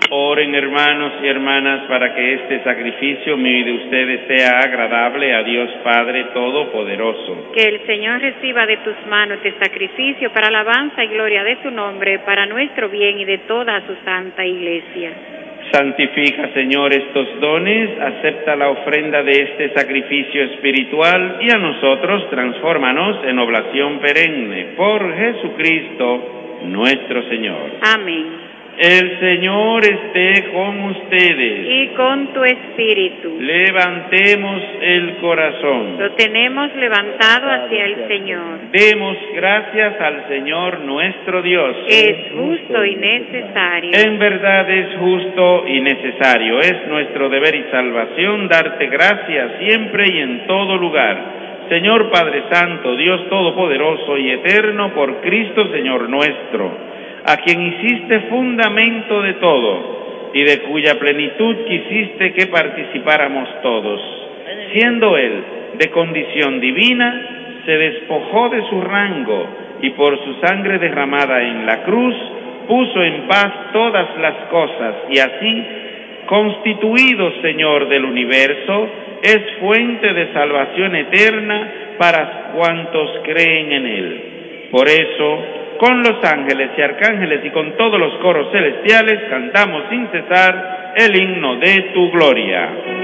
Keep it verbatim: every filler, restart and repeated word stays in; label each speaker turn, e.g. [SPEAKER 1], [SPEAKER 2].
[SPEAKER 1] Oren, hermanos y hermanas, para que este sacrificio mío y de ustedes sea agradable a Dios Padre Todopoderoso.
[SPEAKER 2] Que el Señor reciba de tus manos este sacrificio para alabanza y gloria de su nombre, para nuestro bien y de toda su santa Iglesia.
[SPEAKER 1] Santifica, Señor, estos dones, acepta la ofrenda de este sacrificio espiritual y a nosotros transfórmanos en oblación perenne. Por Jesucristo, nuestro Señor.
[SPEAKER 2] Amén.
[SPEAKER 1] El Señor esté con ustedes.
[SPEAKER 2] Y con tu espíritu.
[SPEAKER 1] Levantemos el corazón.
[SPEAKER 2] Lo tenemos levantado hacia el Señor.
[SPEAKER 1] Demos gracias al Señor nuestro Dios.
[SPEAKER 2] Es justo y necesario.
[SPEAKER 1] En verdad es justo y necesario. Es nuestro deber y salvación darte gracias siempre y en todo lugar. Señor Padre Santo, Dios Todopoderoso y Eterno, por Cristo Señor nuestro, a quien hiciste fundamento de todo, y de cuya plenitud quisiste que participáramos todos. Siendo Él de condición divina, se despojó de su rango, y por su sangre derramada en la cruz, puso en paz todas las cosas, y así, constituido Señor del universo, es fuente de salvación eterna para cuantos creen en Él. Por eso, con los ángeles y arcángeles y con todos los coros celestiales cantamos sin cesar el himno de tu gloria.